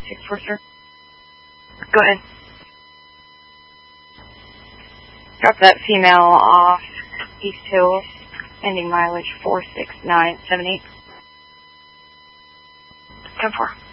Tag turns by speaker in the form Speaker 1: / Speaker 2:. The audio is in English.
Speaker 1: 464, sir.
Speaker 2: Go ahead.
Speaker 1: Drop that female off East Hills, ending mileage 46978.
Speaker 2: 10-4.